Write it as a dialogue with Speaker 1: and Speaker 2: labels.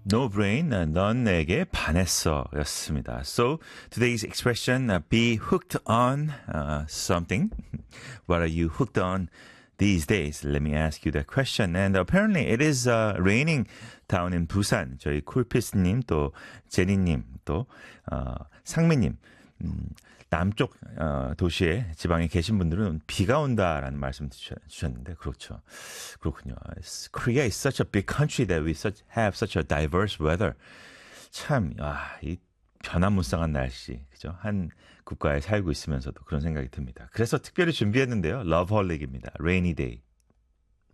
Speaker 1: No brain, 넌 내게 반했어 였습니다. So, today's expression, be hooked on something. What are you hooked on these days? Let me ask you that question. And apparently it is raining down in Busan. 저희 쿨피스님, 또 제니님, 또 상미님. 남쪽 도시에 지방에 계신 분들은 비가 온다라는 말씀 주셨는데 그렇죠. 그렇군요. Korea is such a big country that we have such a diverse weather. 참, 이 변화무쌍한 날씨, 그죠? 한 국가에 살고 있으면서도 그런 생각이 듭니다. 그래서 특별히 준비했는데요. 러브홀릭입니다. Rainy Day.